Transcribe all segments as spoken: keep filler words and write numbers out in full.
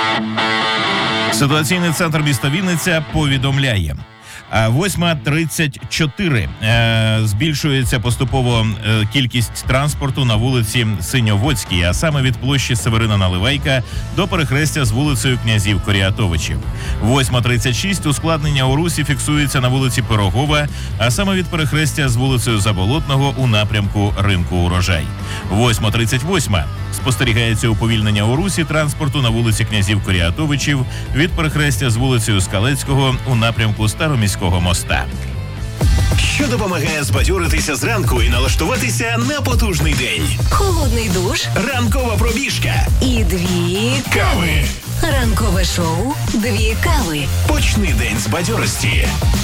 Ситуаційний центр міста Вінниця повідомляє. восьма тридцять чотири. Збільшується поступово кількість транспорту на вулиці Синьоводській, а саме від площі Северина Наливайка до перехрестя з вулицею князів Коріатовичів. восьма тридцять шість. Ускладнення у русі фіксується на вулиці Пирогова, а саме від перехрестя з вулицею Заболотного у напрямку ринку Урожай. восьма тридцять вісім. Спостерігається уповільнення у русі транспорту на вулиці князів Коріатовичів від перехрестя з вулицею Скалецького у напрямку Староміського моста. Що допомагає збадьоритися зранку і налаштуватися на потужний день? Холодний душ, ранкова пробіжка і дві кави. Ранкове шоу «Дві кави». Почни день з бадьорості.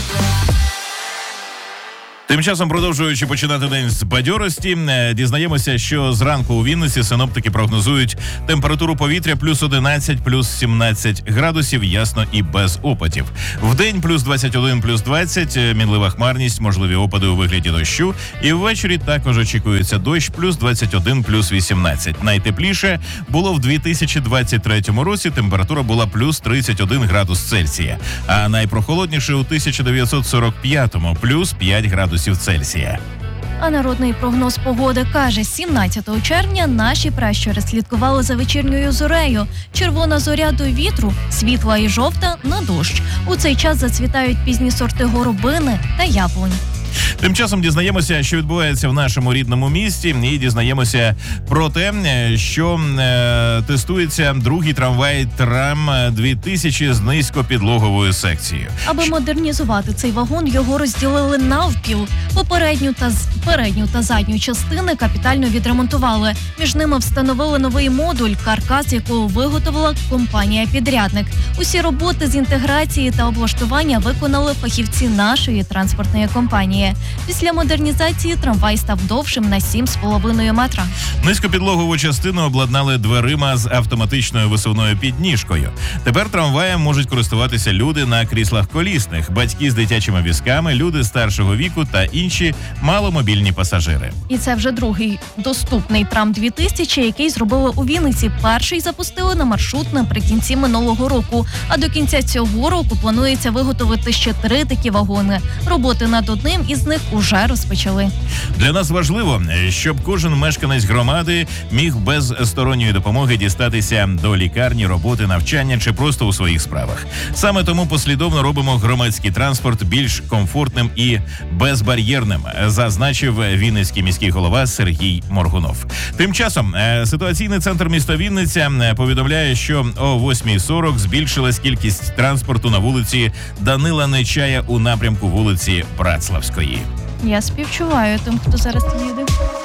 Тим часом, продовжуючи починати день з бадьорості, дізнаємося, що зранку у Вінниці синоптики прогнозують температуру повітря плюс одинадцять, плюс сімнадцять градусів, ясно і без опадів. Вдень плюс двадцять один, плюс двадцять, мінлива хмарність, можливі опади у вигляді дощу. І ввечері також очікується дощ плюс двадцять один, плюс вісімнадцять. Найтепліше було в дві тисячі двадцять третьому році, температура була плюс тридцять один градус Цельсія. А найпрохолодніше у тисяча дев'ятсот сорок п'ятому, плюс п'ять градусів Цельсія. А народний прогноз погоди каже, сімнадцятого червня наші пращури слідкували за вечірньою зорею. Червона зоря до вітру, світла і жовта на дощ. У цей час зацвітають пізні сорти горобини та яблунь. Тим часом дізнаємося, що відбувається в нашому рідному місті, і дізнаємося про те, що е, тестується другий трамвай Трам дві тисячі з низькопідлоговою секцією. Аби модернізувати цей вагон, його розділили навпіл. Попередню та з передню та задню частини капітально відремонтували. Між ними встановили новий модуль, каркас якого виготовила компанія-підрядник. Усі роботи з інтеграції та облаштування виконали фахівці нашої транспортної компанії. Після модернізації трамвай став довшим на сім з половиною метра. Низькопідлогову частину обладнали дверима з автоматичною висувною підніжкою. Тепер трамваєм можуть користуватися люди на кріслах колісних, батьки з дитячими візками, люди старшого віку та інші маломобільні пасажири. І це вже другий доступний Трам дві тисячі, який зробили у Вінниці. Перший запустили на маршрут наприкінці минулого року, а до кінця цього року планується виготовити ще три такі вагони. Роботи над одним із них уже розпочали. Для нас важливо, щоб кожен мешканець громади міг без сторонньої допомоги дістатися до лікарні, роботи, навчання чи просто у своїх справах. Саме тому послідовно робимо громадський транспорт більш комфортним і безбар'єрним, зазначив вінницький міський голова Сергій Моргунов. Тим часом ситуаційний центр міста Вінниця повідомляє, що о восьмій сорок збільшилась кількість транспорту на вулиці Данила Нечая у напрямку вулиці Братславської. Я співчуваю тим, хто зараз їде.